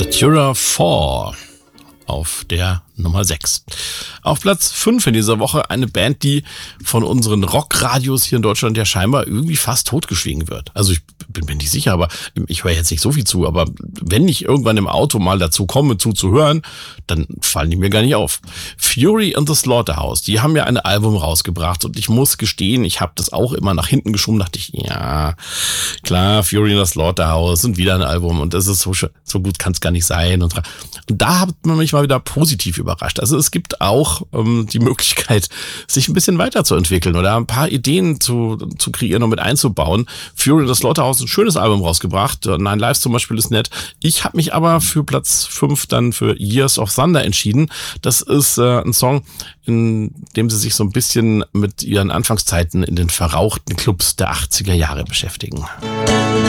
Datura 4 auf der Nummer 6. Auf Platz 5 in dieser Woche eine Band, die von unseren Rockradios hier in Deutschland ja scheinbar irgendwie fast totgeschwiegen wird. Also ich bin mir nicht sicher, aber ich höre jetzt nicht so viel zu, aber wenn ich irgendwann im Auto mal dazu komme, zuzuhören, dann fallen die mir gar nicht auf. Fury and the Slaughterhouse, die haben ja ein Album rausgebracht und ich muss gestehen, ich habe das auch immer nach hinten geschoben, dachte ich, ja, klar, Fury and the Slaughterhouse und wieder ein Album und das ist so gut kann es gar nicht sein. Und da hat man mich mal wieder positiv überrascht. Also es gibt auch die Möglichkeit, sich ein bisschen weiterzuentwickeln oder ein paar Ideen zu kreieren und mit einzubauen. Fury and the Slaughterhouse ein schönes Album rausgebracht. Nine Lives zum Beispiel ist nett. Ich habe mich aber für Platz 5 dann für Years of Thunder entschieden. Das ist ein Song, in dem sie sich so ein bisschen mit ihren Anfangszeiten in den verrauchten Clubs der 80er Jahre beschäftigen.